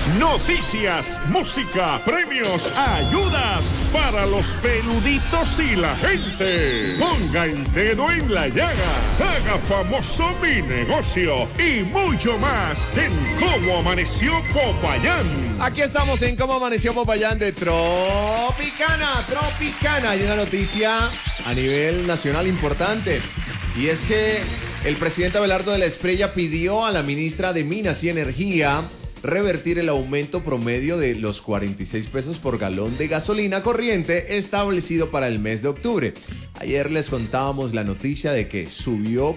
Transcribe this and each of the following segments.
Noticias, música, premios, ayudas para los peluditos y la gente. Ponga el dedo en la llaga, haga famoso mi negocio y mucho más en Cómo Amaneció Popayán. Aquí estamos en Cómo Amaneció Popayán de Tropicana. Hay una noticia a nivel nacional importante, y es que el presidente Abelardo de la Espriella pidió a la ministra de Minas y Energía revertir el aumento promedio de los 46 pesos por galón de gasolina corriente establecido para el mes de octubre. Ayer les contábamos la noticia de que subió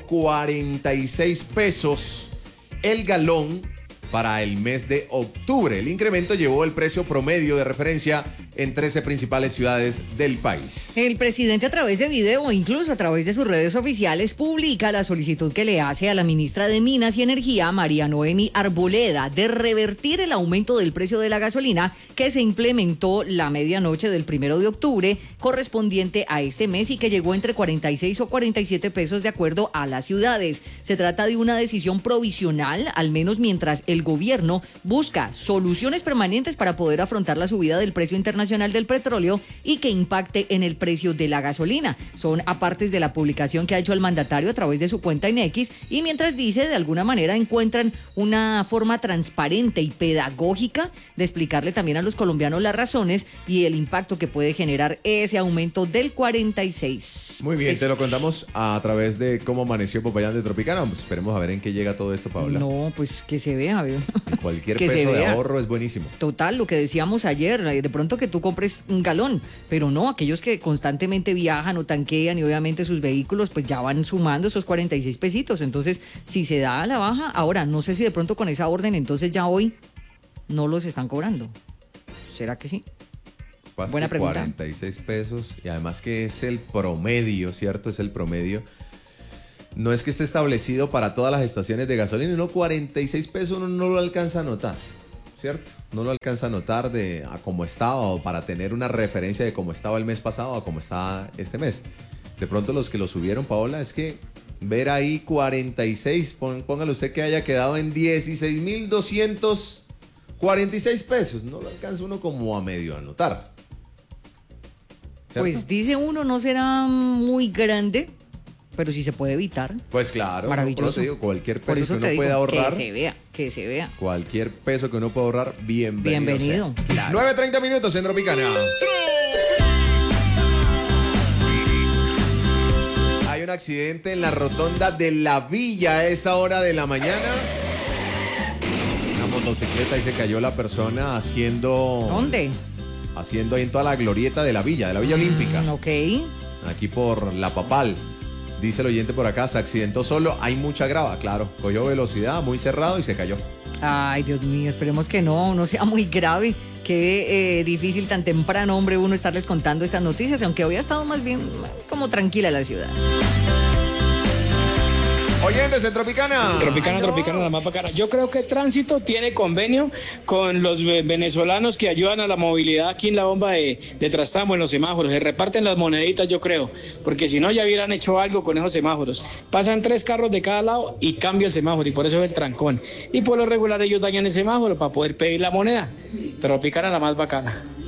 46 pesos el galón para el mes de octubre. El incremento llevó el precio promedio de referencia en 13 principales ciudades del país. El presidente, a través de video o incluso a través de sus redes oficiales, publica la solicitud que le hace a la ministra de Minas y Energía, María Noemi Arboleda, de revertir el aumento del precio de la gasolina que se implementó la medianoche del 1 de octubre, correspondiente a este mes, y que llegó entre 46 o 47 pesos de acuerdo a las ciudades. Se trata de una decisión provisional, al menos mientras el gobierno busca soluciones permanentes para poder afrontar la subida del precio internacional del petróleo y que impacte en el precio de la gasolina. Son apartes de la publicación que ha hecho el mandatario a través de su cuenta en X, y mientras dice, de alguna manera encuentran una forma transparente y pedagógica de explicarle también a los colombianos las razones y el impacto que puede generar ese aumento del 46. Muy bien, te lo contamos a través de Cómo Amaneció Popayán de Tropicana. Pues esperemos a ver en qué llega todo esto, Paola. No, pues que se vea. Cualquier peso de ahorro es buenísimo. Total, lo que decíamos ayer, de pronto que tú compres un galón, pero no, aquellos que constantemente viajan o tanquean y obviamente sus vehículos pues ya van sumando esos 46 pesitos. Entonces, si se da a la baja, ahora no sé si de pronto con esa orden entonces ya hoy no los están cobrando. ¿Será que sí? Buena pregunta. 46 pesos, y además que es el promedio, ¿cierto? Es el promedio. No es que esté establecido para todas las estaciones de gasolina, no, 46 pesos uno no lo alcanza a notar, ¿cierto? No lo alcanza a notar a cómo estaba, o para tener una referencia de cómo estaba el mes pasado a cómo está este mes. De pronto los que lo subieron, Paola, es que ver ahí 46, póngale usted que haya quedado en 16,246 pesos, no lo alcanza uno como a medio a notar, ¿cierto? Pues dice uno, no será muy grande, pero si se puede evitar. Pues claro, maravilloso. No, te digo, cualquier peso que uno pueda ahorrar. Que se vea. Cualquier peso que uno pueda ahorrar, bienvenido. Claro. 9:30 minutos en Tropicana. Hay un accidente en la rotonda de La Villa a esta hora de la mañana. Una motocicleta, y se cayó la persona haciendo... ¿Dónde? Haciendo ahí en toda la glorieta de La Villa Olímpica. Ok. Aquí por La Papal. Dice el oyente por acá, se accidentó solo, hay mucha grava, claro. Cogió velocidad, muy cerrado y se cayó. Ay, Dios mío, esperemos que no sea muy grave. Qué difícil tan temprano, hombre, uno estarles contando estas noticias, aunque hoy ha estado más bien como tranquila la ciudad. Oyentes en Tropicana. Tropicana, la más bacana. Yo creo que Tránsito tiene convenio con los venezolanos que ayudan a la movilidad aquí en la bomba de Trastamo, en los semáforos. Se reparten las moneditas, yo creo, porque si no ya hubieran hecho algo con esos semáforos. Pasan 3 carros de cada lado y cambia el semáforo, y por eso es el trancón. Y por lo regular ellos dañan el semáforo para poder pedir la moneda. Tropicana, la más bacana.